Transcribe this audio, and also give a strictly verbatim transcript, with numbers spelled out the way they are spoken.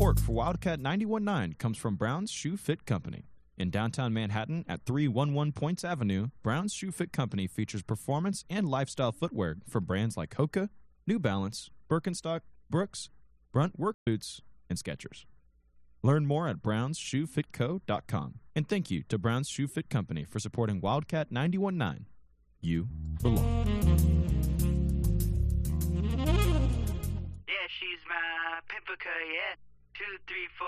support for Wildcat ninety-one point nine comes from Brown's Shoe Fit Company. In downtown Manhattan at three eleven Points Avenue, Brown's Shoe Fit Company features performance and lifestyle footwear for brands like Hoka, New Balance, Birkenstock, Brooks, Brunt Work Boots, and Skechers. Learn more at browns shoe fit co dot com. And thank you to Brown's Shoe Fit Company for supporting Wildcat ninety-one point nine. You belong. Yeah, she's my pimpika, yeah. Two, three, four.